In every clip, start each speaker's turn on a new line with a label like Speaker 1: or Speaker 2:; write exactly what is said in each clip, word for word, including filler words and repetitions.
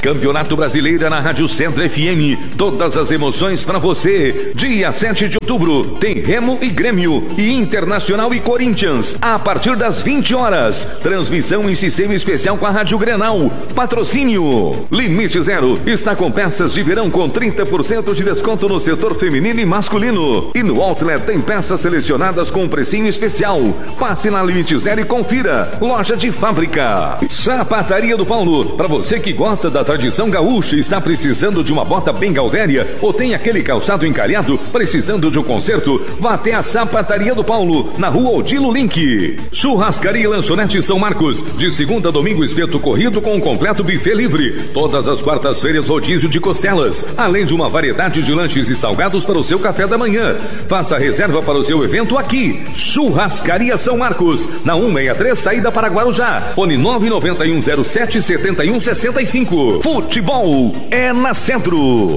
Speaker 1: Campeonato Brasileiro na Rádio Centro F M. Todas as emoções para você. Dia sete de outubro tem Remo e Grêmio e Internacional e Corinthians a partir das vinte horas. Transmissão em sistema especial com a Rádio Grenal. Patrocínio Limite Zero está com peças de verão com trinta por cento de desconto no setor feminino e masculino. E no Outlet tem peças selecionadas com um precinho especial. Passe na Limite Zero e confira. Loja de fábrica. Sapataria do Paulo. Para você que gosta da tradição gaúcha e está precisando de uma bota bem gaudéria ou tem aquele calçado encalhado precisando de um conserto, vá até a Sapataria do Paulo, na rua Odilo Link. Churrascaria e Lanchonete São Marcos. De segunda a domingo, espeto corrido com um completo buffet livre. Todas as quartas-feiras, rodízio de costelas. Além de uma variedade de lanches e salgados para o seu café da manhã. Faça reserva para o seu evento aqui. Churrascaria São Marcos, na cento e sessenta e três, saída para Guarujá. Fone nove nove um zero sete sete um seis cinco. Futebol é na Centro.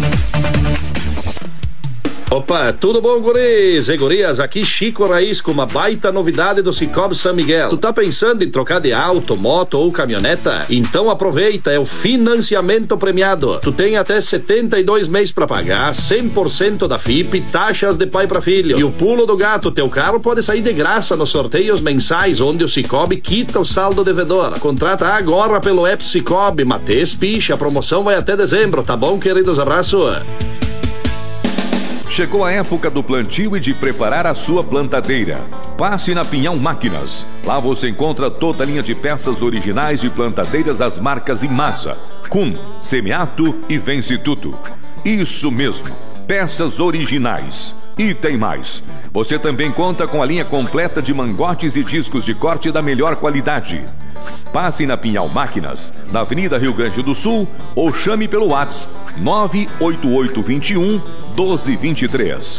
Speaker 2: Opa, tudo bom, guris e gurias? Aqui Chico Raiz com uma baita novidade do Cicobi São Miguel. Tu tá pensando em trocar de auto, moto ou caminhoneta? Então aproveita, é o financiamento premiado. Tu tem até setenta e dois meses pra pagar, cem por cento da F I P, taxas de pai pra filho. E o pulo do gato, teu carro pode sair de graça nos sorteios mensais, onde o Cicobi quita o saldo devedor. Contrata agora pelo app Cicobi, Matês Picha, a promoção vai até dezembro, tá bom, queridos? Abraço.
Speaker 1: Chegou a época do plantio e de preparar a sua plantadeira. Passe na Pinhão Máquinas. Lá você encontra toda a linha de peças originais de plantadeiras das marcas Imasa, Kuhn, Semiato e Vence Tudo. Isso mesmo, peças originais. E tem mais. Você também conta com a linha completa de mangotes e discos de corte da melhor qualidade. Passe na Pinhal Máquinas, na Avenida Rio Grande do Sul, ou chame pelo WhatsApp nove oito oito dois um, um dois dois três.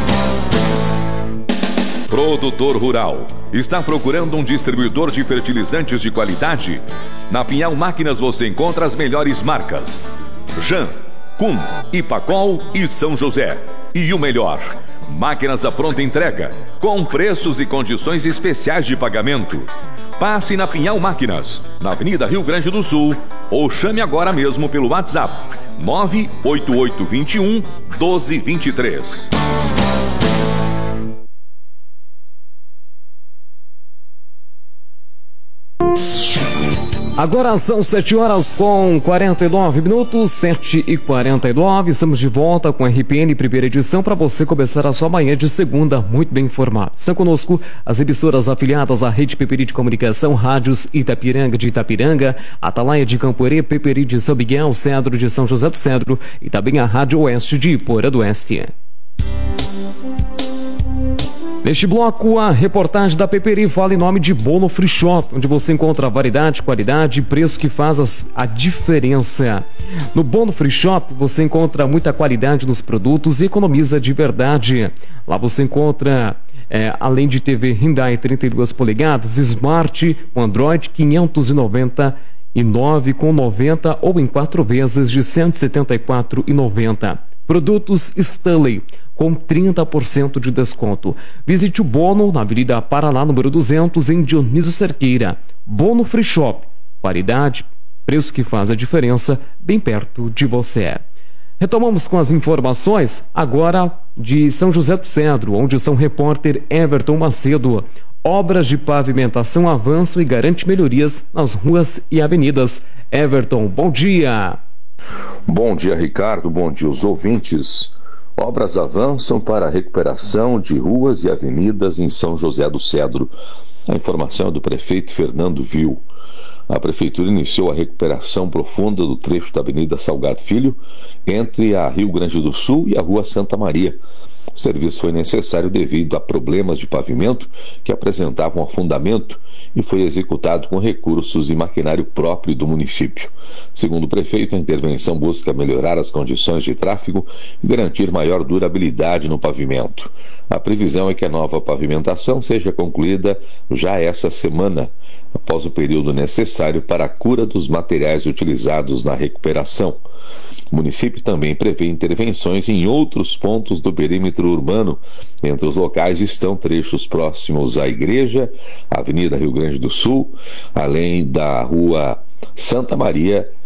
Speaker 1: Produtor Rural. Está procurando um distribuidor de fertilizantes de qualidade? Na Pinhal Máquinas você encontra as melhores marcas: Jan, Kuhn, Ipacol e São José. E o melhor, máquinas à pronta entrega, com preços e condições especiais de pagamento. Passe na Pinhal Máquinas, na Avenida Rio Grande do Sul, ou chame agora mesmo pelo WhatsApp nove oito oito dois um, um dois dois três.
Speaker 3: Agora são sete horas com quarenta e nove minutos, sete e quarenta e nove. Estamos de volta com a R P N primeira edição para você começar a sua manhã de segunda muito bem informado. Estão conosco as emissoras afiliadas à Rede Peperi de Comunicação, Rádios Itapiranga de Itapiranga, Atalaia de Camporê, Peperi de São Miguel, Cedro de São José do Cedro e também a Rádio Oeste de Iporã do Oeste. Neste bloco, a reportagem da Peperi fala em nome de Bono Free Shop, onde você encontra variedade, qualidade e preço que faz a diferença. No Bono Free Shop, você encontra muita qualidade nos produtos e economiza de verdade. Lá você encontra, é, além de T V Hyundai trinta e duas polegadas, Smart com Android quinhentos e noventa e nove com noventa ou em quatro vezes de cento e setenta e quatro reais e noventa centavos. Produtos Stanley com trinta por cento de desconto. Visite o Bono na Avenida Paraná, número duzentos, em Dionísio Cerqueira. Bono Free Shop. Qualidade, preço que faz a diferença, bem perto de você. Retomamos com as informações agora de São José do Cedro, onde São repórter Everton Macedo. Obras de pavimentação avançam e garante melhorias nas ruas e avenidas. Everton, bom dia.
Speaker 4: Bom dia, Ricardo. Bom dia, os ouvintes. Obras avançam para a recuperação de ruas e avenidas em São José do Cedro. A informação é do prefeito Fernando Vil. A prefeitura iniciou a recuperação profunda do trecho da Avenida Salgado Filho, entre a Rio Grande do Sul e a Rua Santa Maria. O serviço foi necessário devido a problemas de pavimento que apresentavam afundamento e foi executado com recursos e maquinário próprio do município. Segundo o prefeito, a intervenção busca melhorar as condições de tráfego e garantir maior durabilidade no pavimento. A previsão é que a nova pavimentação seja concluída já essa semana, após o período necessário para a cura dos materiais utilizados na recuperação. O município também prevê intervenções em outros pontos do perímetro urbano. Entre os locais estão trechos próximos à igreja, a Avenida Rio Grande do Sul, além da Rua Santa Maria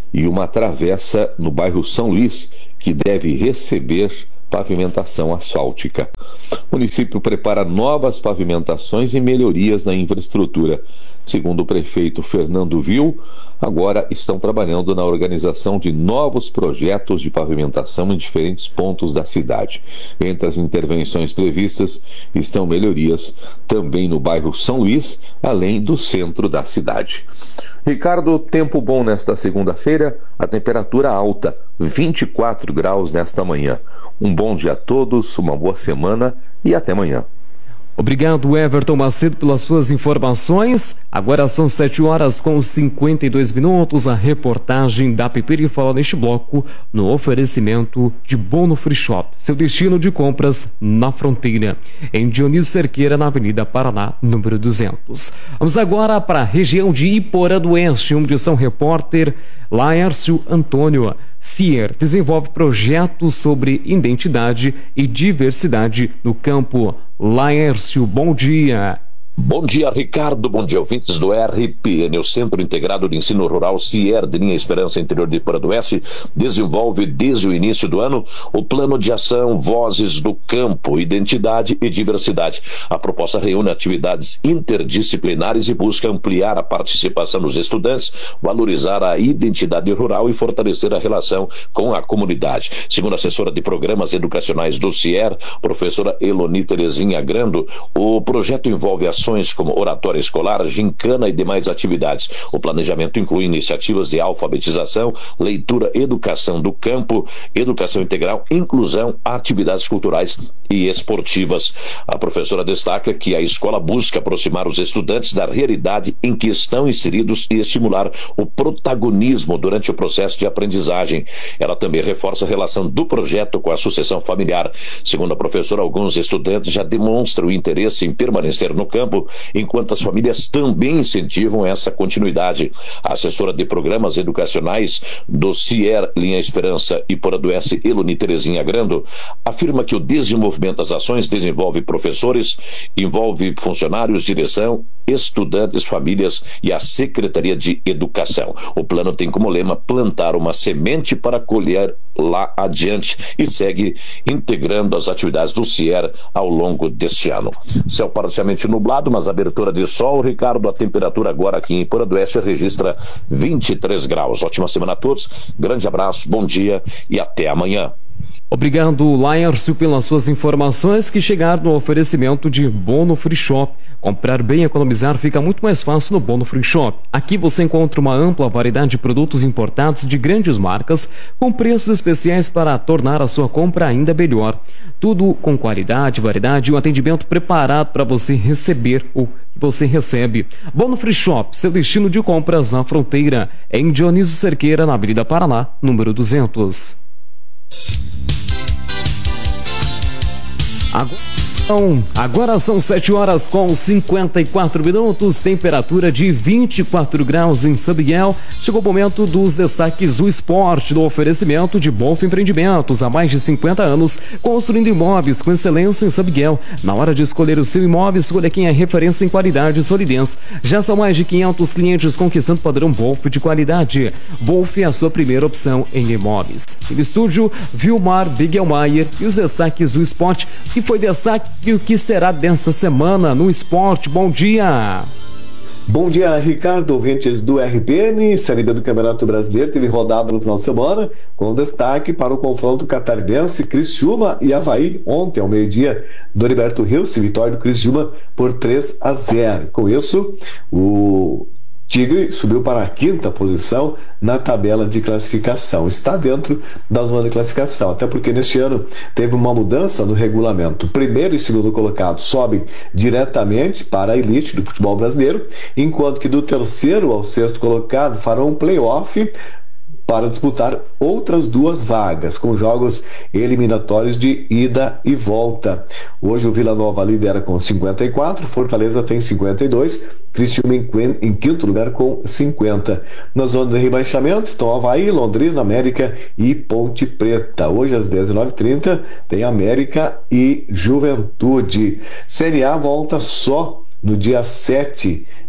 Speaker 4: e uma travessa no bairro São Luís, que deve receber pavimentação asfáltica. O município prepara novas pavimentações e melhorias na infraestrutura. Segundo o prefeito Fernando Vil, agora estão trabalhando na organização de novos projetos de pavimentação em diferentes pontos da cidade. Entre as intervenções previstas estão melhorias também no bairro São Luís, além do centro da cidade. Ricardo, tempo bom nesta segunda-feira, a temperatura alta, vinte e quatro graus nesta manhã. Um bom dia a todos, uma boa semana e até amanhã.
Speaker 3: Obrigado, Everton Macedo, pelas suas informações. Agora são sete horas com cinquenta e dois minutos. A reportagem da Peperi fala neste bloco no oferecimento de Bono Free Shop, seu destino de compras na fronteira, em Dionísio Cerqueira, na Avenida Paraná, número duzentos. Vamos agora para a região de Iporã do Oeste, onde são repórter Laércio Antônio. Cier desenvolve projetos sobre identidade e diversidade no campo. Laércio, bom dia.
Speaker 5: Bom dia, Ricardo. Bom dia, ouvintes do R P N. O Centro Integrado de Ensino Rural Cier de Linha Esperança Interior de Iporã do Oeste desenvolve desde o início do ano o Plano de Ação Vozes do Campo, Identidade e Diversidade. A proposta reúne atividades interdisciplinares e busca ampliar a participação dos estudantes, valorizar a identidade rural e fortalecer a relação com a comunidade. Segundo a assessora de programas educacionais do Cier, professora Eloni Terezinha Grando, o projeto envolve ações como oratória escolar, gincana e demais atividades. O planejamento inclui iniciativas de alfabetização, leitura, educação do campo, educação integral, inclusão, atividades culturais e esportivas. A professora destaca que a escola busca aproximar os estudantes da realidade em que estão inseridos e estimular o protagonismo durante o processo de aprendizagem. Ela também reforça a relação do projeto com a sucessão familiar. Segundo a professora, alguns estudantes já demonstram interesse em permanecer no campo, enquanto as famílias também incentivam essa continuidade. A assessora de programas educacionais do Cier Linha Esperança Iporã do Oeste, Eloni Terezinha Grando, afirma que o desenvolvimento das ações desenvolve professores, envolve funcionários, direção, estudantes, famílias e a Secretaria de Educação. O plano tem como lema plantar uma semente para colher lá adiante e segue integrando as atividades do Cier ao longo deste ano. Céu parcialmente nublado, mas abertura de sol. Ricardo, a temperatura agora aqui em Iporã do Oeste registra vinte e três graus. Ótima semana a todos, grande abraço, bom dia e até amanhã.
Speaker 3: Obrigado, Laércio, pelas suas informações que chegaram no oferecimento de Bono Free Shop. Comprar bem e economizar fica muito mais fácil no Bono Free Shop. Aqui você encontra uma ampla variedade de produtos importados de grandes marcas com preços especiais para tornar a sua compra ainda melhor. Tudo com qualidade, variedade e um atendimento preparado para você receber o que você recebe. Bono Free Shop, seu destino de compras na fronteira, em Dionísio Cerqueira, na Avenida Paraná, número duzentos. Agora... Agora são sete horas com cinquenta e quatro minutos, temperatura de vinte e quatro graus em São Miguel. Chegou o momento dos destaques do esporte, do oferecimento de Bonfim Empreendimentos. Há mais de cinquenta anos, construindo imóveis com excelência em São Miguel. Na hora de escolher o seu imóvel, escolha quem é referência em qualidade e solidez. Já são mais de quinhentos clientes conquistando o padrão Bonfim de qualidade. Bonfim é a sua primeira opção em imóveis. No estúdio, Vilmar Bigelmaier e os destaques do esporte, que foi destaque e o que será desta semana no esporte. Bom dia!
Speaker 6: Bom dia, Ricardo, ouvintes do R P N. Série B do Campeonato Brasileiro teve rodada no final de semana, com destaque para o confronto catarinense Criciúma e Avaí. Ontem, ao meio-dia, do Heriberto Rios, vitória do Criciúma por três a zero. Com isso, o Tigre subiu para a quinta posição na tabela de classificação. Está dentro da zona de classificação, até porque neste ano teve uma mudança no regulamento. O primeiro e segundo colocado sobem diretamente para a elite do futebol brasileiro, enquanto que do terceiro ao sexto colocado farão um play-off para disputar outras duas vagas, com jogos eliminatórios de ida e volta. Hoje o Vila Nova lidera com cinquenta e quatro, Fortaleza tem cinquenta e dois, Criciúma em quinto lugar com cinquenta. Na zona de rebaixamento estão Avaí, Londrina, América e Ponte Preta. Hoje às dezenove e trinta tem América e Juventude. Série A volta só no dia sete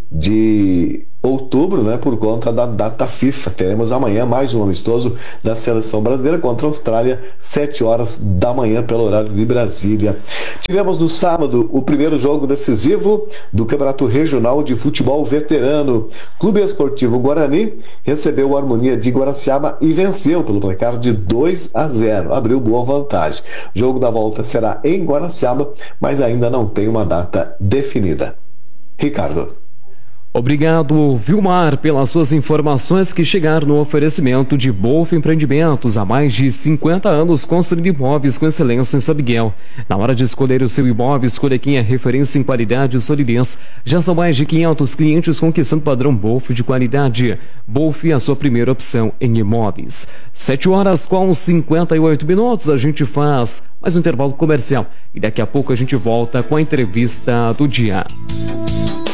Speaker 6: de outubro, né, por conta da data FIFA. Teremos amanhã mais um amistoso da seleção brasileira contra a Austrália, sete horas da manhã pelo horário de Brasília. Tivemos no sábado o primeiro jogo decisivo do Campeonato Regional de Futebol Veterano. Clube Esportivo Guarani recebeu o Harmonia de Guaraciaba e venceu pelo placar de dois a zero. Abriu boa vantagem. O jogo da volta será em Guaraciaba, mas ainda não tem uma data definida. Ricardo.
Speaker 3: Obrigado, Vilmar, pelas suas informações que chegaram no oferecimento de Bolf Empreendimentos. Há mais de cinquenta anos construindo imóveis com excelência em São Miguel. Na hora de escolher o seu imóvel, escolha quem é referência em qualidade e solidez. Já são mais de quinhentos clientes conquistando o padrão Bolf de qualidade. Bolf é a sua primeira opção em imóveis. sete horas com cinquenta e oito minutos, a gente faz mais um intervalo comercial. E daqui a pouco a gente volta com a entrevista do dia.